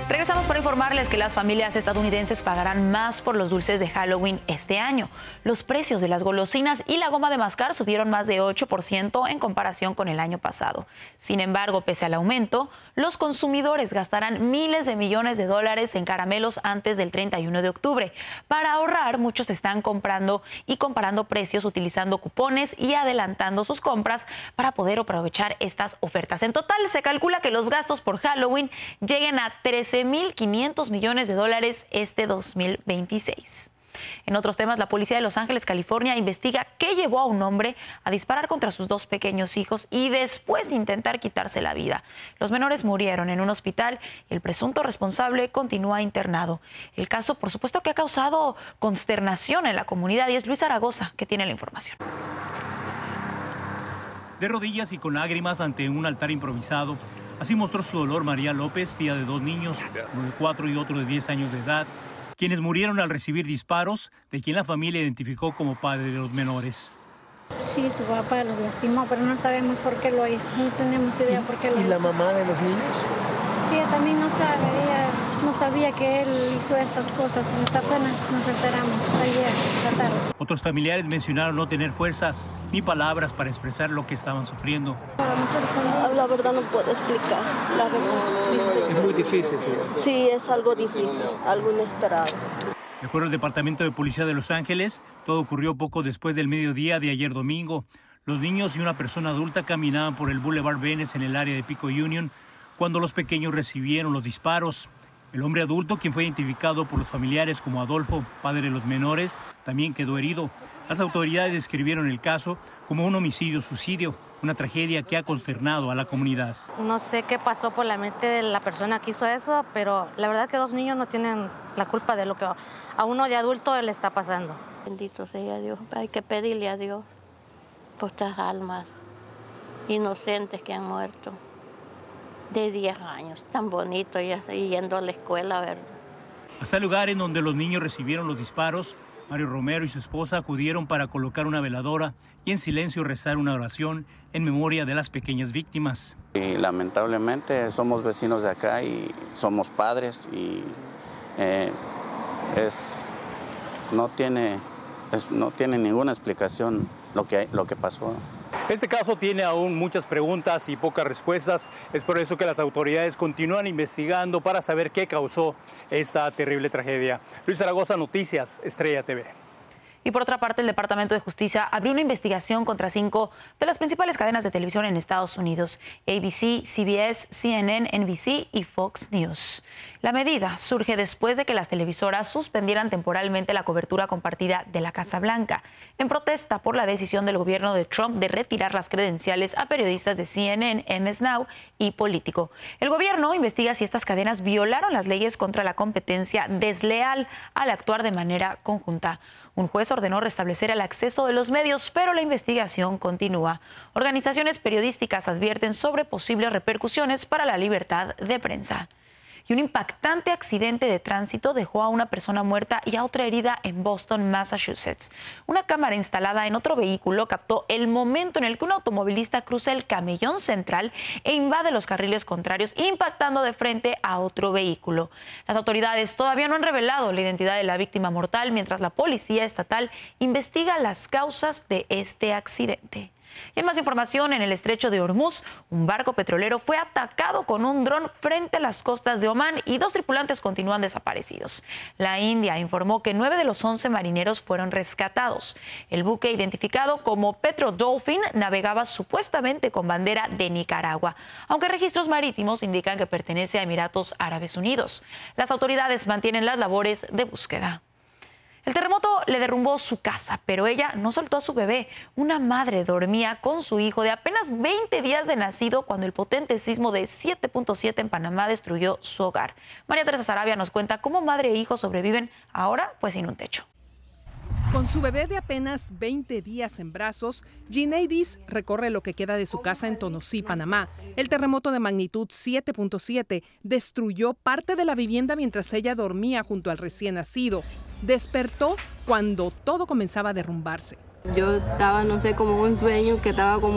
Regresamos para informarles que las familias estadounidenses pagarán más por los dulces de Halloween este año. Los precios de las golosinas y la goma de mascar subieron más de 8% en comparación con el año pasado. Sin embargo, pese al aumento, los consumidores gastarán miles de millones de dólares en caramelos antes del 31 de octubre. Para ahorrar, muchos están comprando y comparando precios utilizando cupones y adelantando sus compras para poder aprovechar estas ofertas. En total, se calcula que los gastos por Halloween lleguen a 13.500 millones de dólares este 2026. En otros temas, la policía de Los Ángeles, California, investiga qué llevó a un hombre a disparar contra sus dos pequeños hijos y después intentar quitarse la vida. Los menores murieron en un hospital y el presunto responsable continúa internado. El caso, por supuesto, que ha causado consternación en la comunidad y es Luis Zaragoza que tiene la información. De rodillas y con lágrimas ante un altar improvisado, así mostró su dolor María López, tía de dos niños, uno de 4 y otro de 10 años de edad, quienes murieron al recibir disparos de quien la familia identificó como padre de los menores. Sí, su papá los lastimó, pero no sabemos por qué lo hizo, no tenemos idea por qué lo hizo. ¿Y la mamá de los niños? Ella también no sabe, ella no sabía que él hizo estas cosas, hasta apenas nos enteramos ayer, esta tarde. Otros familiares mencionaron no tener fuerzas ni palabras para expresar lo que estaban sufriendo. La verdad no puedo explicar, la verdad, disculpe. Es muy difícil, sí. Sí, es algo difícil, algo inesperado. De acuerdo al Departamento de Policía de Los Ángeles, todo ocurrió poco después del mediodía de ayer domingo. Los niños y una persona adulta caminaban por el Boulevard Venice en el área de Pico Union cuando los pequeños recibieron los disparos. El hombre adulto, quien fue identificado por los familiares como Adolfo, padre de los menores, también quedó herido. Las autoridades describieron el caso como un homicidio-suicidio, una tragedia que ha consternado a la comunidad. No sé qué pasó por la mente de la persona que hizo eso, pero la verdad que dos niños no tienen la culpa de lo que a uno de adulto le está pasando. Bendito sea Dios, hay que pedirle a Dios por estas almas inocentes que han muerto de 10 años, tan bonito y yendo a la escuela, ¿verdad? Hasta el lugar en donde los niños recibieron los disparos, Mario Romero y su esposa acudieron para colocar una veladora y en silencio rezar una oración en memoria de las pequeñas víctimas. Y lamentablemente somos vecinos de acá y somos padres y no tiene ninguna explicación lo que pasó. Este caso tiene aún muchas preguntas y pocas respuestas. Es por eso que las autoridades continúan investigando para saber qué causó esta terrible tragedia. Luis Zaragoza, Noticias, Estrella TV. Y por otra parte, el Departamento de Justicia abrió una investigación contra 5 de las principales cadenas de televisión en Estados Unidos: ABC, CBS, CNN, NBC y Fox News. La medida surge después de que las televisoras suspendieran temporalmente la cobertura compartida de la Casa Blanca, en protesta por la decisión del gobierno de Trump de retirar las credenciales a periodistas de CNN, MS Now y Político. El gobierno investiga si estas cadenas violaron las leyes contra la competencia desleal al actuar de manera conjunta. Un juez ordenó restablecer el acceso de los medios, pero la investigación continúa. Organizaciones periodísticas advierten sobre posibles repercusiones para la libertad de prensa. Y un impactante accidente de tránsito dejó a una persona muerta y a otra herida en Boston, Massachusetts. Una cámara instalada en otro vehículo captó el momento en el que un automovilista cruza el camellón central e invade los carriles contrarios, impactando de frente a otro vehículo. Las autoridades todavía no han revelado la identidad de la víctima mortal, mientras la policía estatal investiga las causas de este accidente. Y en más información, en el estrecho de Hormuz, un barco petrolero fue atacado con un dron frente a las costas de Omán y 2 tripulantes continúan desaparecidos. La India informó que 9 de los 11 marineros fueron rescatados. El buque, identificado como Petro Dolphin, navegaba supuestamente con bandera de Nicaragua, aunque registros marítimos indican que pertenece a Emiratos Árabes Unidos. Las autoridades mantienen las labores de búsqueda. El terremoto le derrumbó su casa, pero ella no soltó a su bebé. Una madre dormía con su hijo de apenas 20 días de nacido cuando el potente sismo de 7.7 en Panamá destruyó su hogar. María Teresa Sarabia nos cuenta cómo madre e hijo sobreviven ahora pues sin un techo. Con su bebé de apenas 20 días en brazos, Gineidis recorre lo que queda de su casa en Tonosí, Panamá. El terremoto de magnitud 7.7 destruyó parte de la vivienda mientras ella dormía junto al recién nacido. Despertó cuando todo comenzaba a derrumbarse. Yo estaba, no sé, como un sueño que estaba como